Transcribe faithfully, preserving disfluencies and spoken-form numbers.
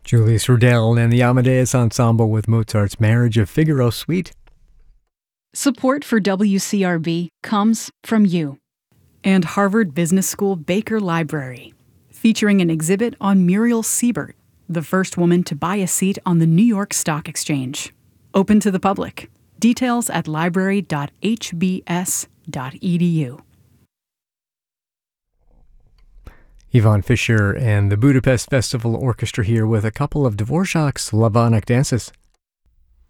Julius Rudel and the Amadeus Ensemble with Mozart's Marriage of Figaro Suite. Support for W C R B comes from you. And Harvard Business School Baker Library, featuring an exhibit on Muriel Siebert, the first woman to buy a seat on the New York Stock Exchange. Open to the public. Details at library dot h b s dot e d u. Yvonne Fisher and the Budapest Festival Orchestra here with a couple of Dvorak's Slavonic dances.